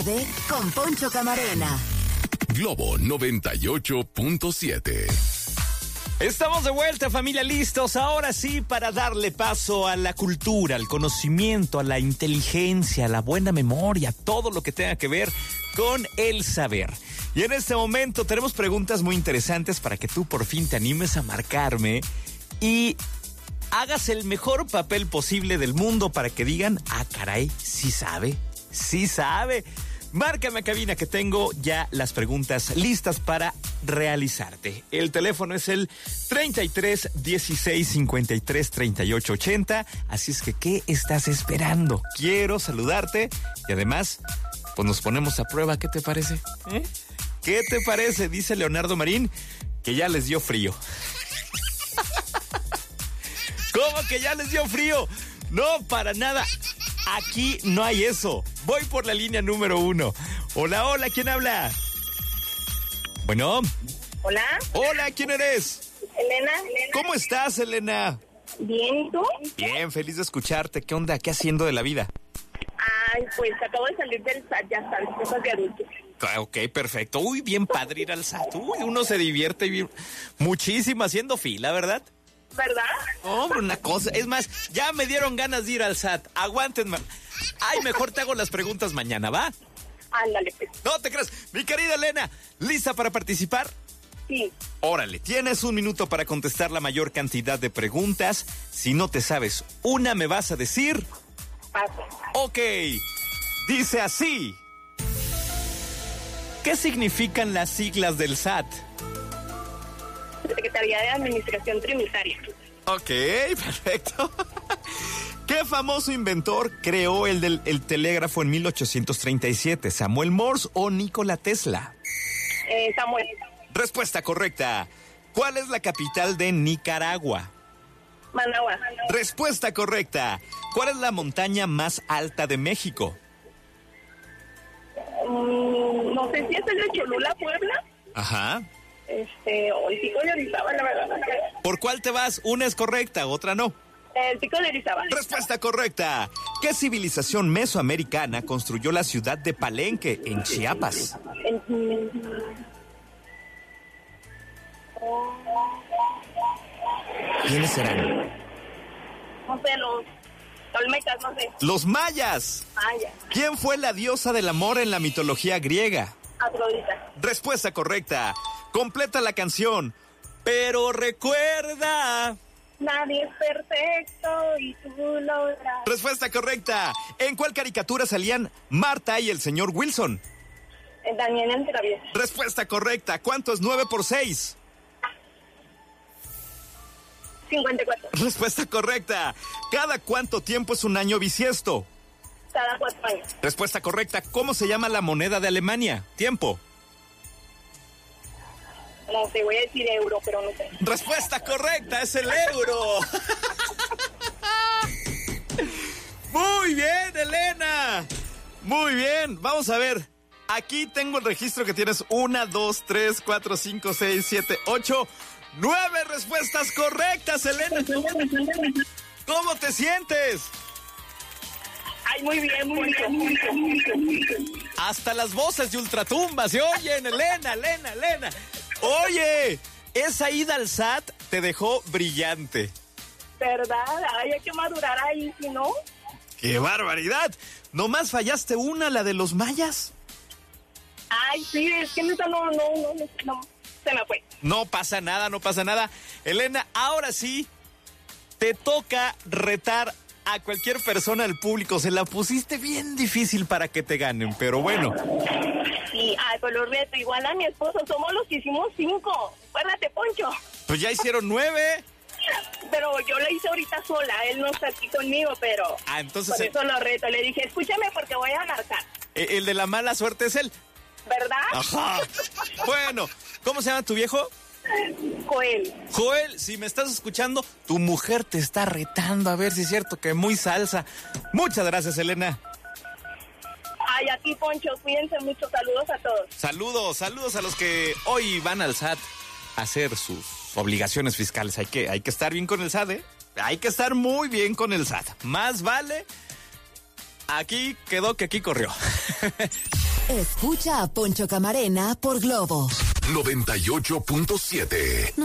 Con Poncho Camarena. Globo 98.7. Estamos de vuelta, familia, listos ahora sí para darle paso a la cultura, al conocimiento, a la inteligencia, a la buena memoria, todo lo que tenga que ver con el saber. Y en este momento tenemos preguntas muy interesantes para que tú por fin te animes a marcarme y hagas el mejor papel posible del mundo para que digan, ah, caray, sí sabe. Márcame a cabina que tengo ya las preguntas listas para realizarte. El teléfono es el 33 16 53 38 80. Así es que, ¿qué estás esperando? Quiero saludarte y además, pues nos ponemos a prueba. ¿Qué te parece? ¿Qué te parece? Dice Leonardo Marín que ya les dio frío. ¿Cómo que ya les dio frío? No, para nada. Aquí no hay eso. Voy por la línea número 1. Hola, ¿quién habla? Bueno. Hola. Hola, ¿quién eres? Elena. ¿Cómo estás, Elena? Bien, ¿y tú? Bien, feliz de escucharte. ¿Qué onda? ¿Qué haciendo de la vida? Ay, pues acabo de salir del SAT, ya sabes, cosas de adultos. Ok, perfecto. Uy, bien padre ir al SAT. Uy, uno se divierte muchísimo haciendo fila, ¿verdad? ¿Verdad? Hombre, una cosa. Es más, ya me dieron ganas de ir al SAT. Aguántenme. Ay, mejor te hago las preguntas mañana, ¿va? Ándale, pues. No te creas. Mi querida Elena, ¿lista para participar? Sí. Órale, tienes 1 minuto para contestar la mayor cantidad de preguntas. Si no te sabes una, me vas a decir... Paso. Ok. Dice así. ¿Qué significan las siglas del SAT? Secretaría de Administración Tributaria. Ok, perfecto. ¿Qué famoso inventor creó el telégrafo en 1837? ¿Samuel Morse o Nikola Tesla? Samuel. Respuesta correcta. ¿Cuál es la capital de Nicaragua? Managua. Respuesta correcta. ¿Cuál es la montaña más alta de México? No sé si es el de Cholula, Puebla. Ajá. O el Pico de Orizaba, la verdad. ¿Por cuál te vas? Una es correcta, otra no. El Pico de Orizaba. Respuesta correcta. ¿Qué civilización mesoamericana construyó la ciudad de Palenque, en Chiapas? ¿Quiénes serán? No sé, los olmecas, no sé. Los mayas. Mayas. ¿Quién fue la diosa del amor en la mitología griega? Afrodita. Respuesta correcta. Completa la canción. Pero recuerda... Nadie es perfecto y tú lo verás. Respuesta correcta. ¿En cuál caricatura salían Marta y el señor Wilson? Daniel el Travieso. Respuesta correcta. ¿Cuánto es 9 por 6? 54. Respuesta correcta. ¿Cada cuánto tiempo es un año bisiesto? Cada 4 años. Respuesta correcta. ¿Cómo se llama la moneda de Alemania? Tiempo. No sé, voy a decir euro, pero no sé. Respuesta correcta, es el euro. Muy bien, Elena. Muy bien, vamos a ver. Aquí tengo el registro que tienes 1, 2, 3, 4, 5, 6, 7, 8, 9 respuestas correctas, Elena. ¿Cómo te sientes? Ay, muy bien, muy bien. Hasta las voces de Ultratumba se oyen, Elena. Oye, esa ida al SAT te dejó brillante. ¿Verdad? Ay, hay que madurar ahí, si no. ¡Qué barbaridad! ¿Nomás fallaste una, la de los mayas? Ay, sí, es que no, se me fue. No pasa nada. Elena, ahora sí, te toca retar a cualquier persona del público. Se la pusiste bien difícil para que te ganen, pero bueno. Sí, pues lo reto igual a mi esposo, somos los que hicimos 5. Acuérdate, Poncho. Pues ya hicieron 9. Pero yo lo hice ahorita sola, él no está aquí conmigo, pero entonces por eso lo reto. Le dije, escúchame porque voy a marcar. El de la mala suerte es él. ¿Verdad? Ajá. Bueno, ¿cómo se llama tu viejo? Joel, si me estás escuchando, tu mujer te está retando a ver si es cierto que muy salsa. Muchas gracias, Elena. Ay, a ti, Poncho, cuídense mucho. Saludos a todos. Saludos a los que hoy van al SAT a hacer sus obligaciones fiscales. Hay que estar bien con el SAT, ¿eh? Hay que estar muy bien con el SAT. Más vale, aquí quedó que aquí corrió. Escucha a Poncho Camarena por Globo 98.7.